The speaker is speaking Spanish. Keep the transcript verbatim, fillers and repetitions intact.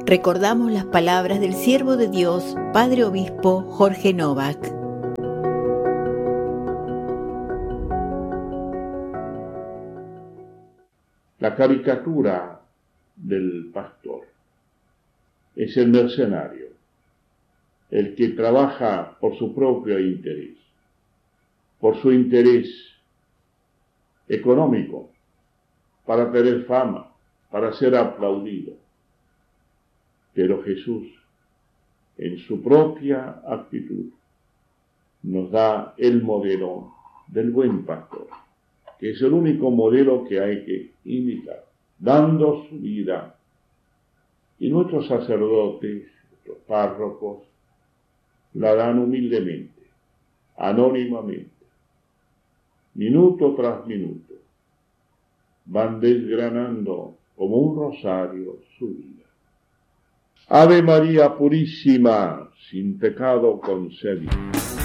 Recordamos las palabras del siervo de Dios, Padre Obispo Jorge Novak. La caricatura del pastor es el mercenario, el que trabaja por su propio interés, por su interés económico, para tener fama, para ser aplaudido. Pero Jesús, en su propia actitud, nos da el modelo del buen pastor, que es el único modelo que hay que imitar, dando su vida. Y nuestros sacerdotes, nuestros párrocos, la dan humildemente, anónimamente, minuto tras minuto, van desgranando como un rosario su vida. Ave María Purísima, sin pecado concebida.